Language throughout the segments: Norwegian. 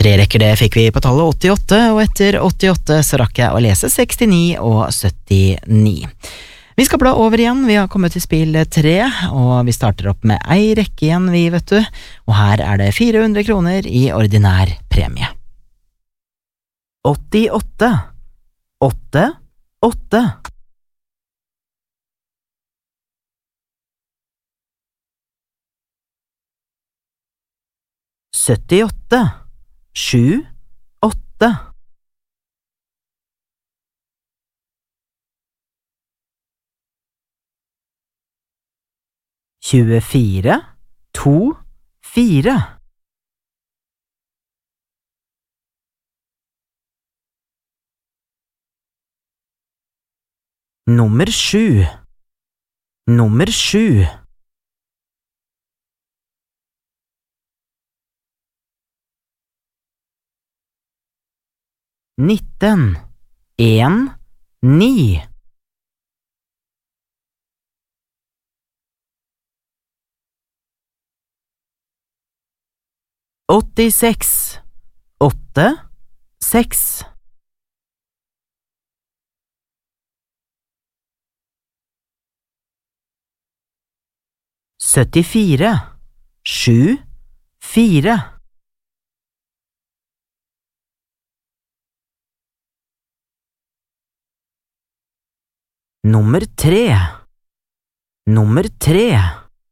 Tre rekker det fikk vi på tallet 88, og etter 88 så rakk jeg å lese 69 og 79. Vi skal bla over igjen, vi har kommet til spill 3, og vi starter opp med ei rekke igjen vi, vet du, og her er det 400 kroner i ordinær premie. 88, 8, 8. 78, 7, 8. 24, 2, 4. 7, 7. 19, 1, 9. 86, 8, 6. 74, 7, 4. 3, 3.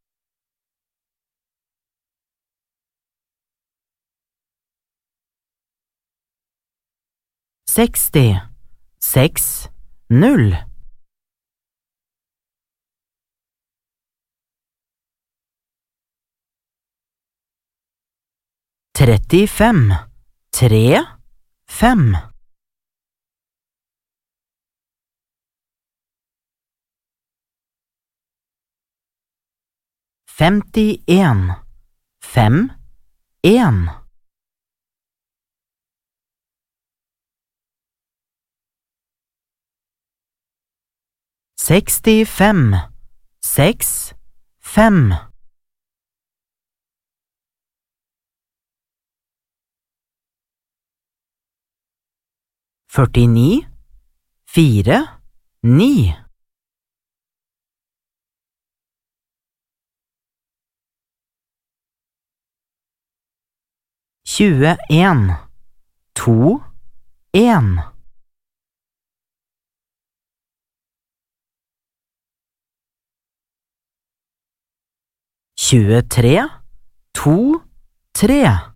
60, 6, 0. 35, 3, 5. 51, 5, 1. 65, 6, 5. 49, 4, 9. 21, 2, 1. 23, 2, 3.